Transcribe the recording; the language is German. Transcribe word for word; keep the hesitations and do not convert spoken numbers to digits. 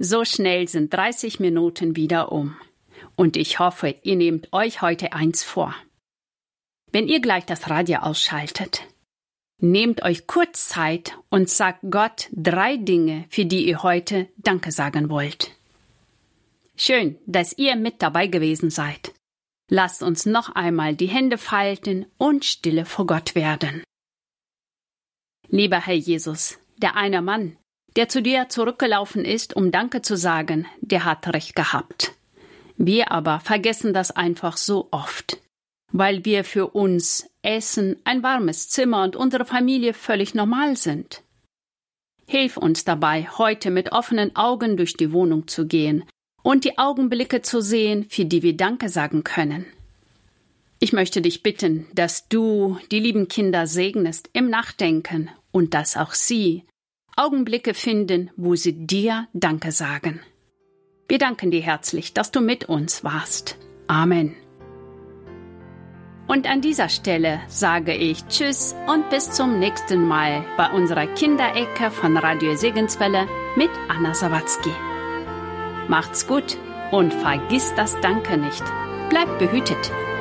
So schnell sind dreißig Minuten wieder um. Und ich hoffe, ihr nehmt euch heute eins vor. Wenn ihr gleich das Radio ausschaltet, nehmt euch kurz Zeit und sagt Gott drei Dinge, für die ihr heute Danke sagen wollt. Schön, dass ihr mit dabei gewesen seid. Lasst uns noch einmal die Hände falten und stille vor Gott werden. Lieber Herr Jesus, der eine Mann, der zu dir zurückgelaufen ist, um Danke zu sagen, der hat recht gehabt. Wir aber vergessen das einfach so oft, weil wir für uns Essen, ein warmes Zimmer und unsere Familie völlig normal sind. Hilf uns dabei, heute mit offenen Augen durch die Wohnung zu gehen und die Augenblicke zu sehen, für die wir Danke sagen können. Ich möchte dich bitten, dass du die lieben Kinder segnest im Nachdenken und dass auch sie Augenblicke finden, wo sie dir Danke sagen. Wir danken dir herzlich, dass du mit uns warst. Amen. Und an dieser Stelle sage ich Tschüss und bis zum nächsten Mal bei unserer Kinderecke von Radio Segenswelle mit Anna Sawatzki. Macht's gut und vergiss das Danke nicht. Bleibt behütet.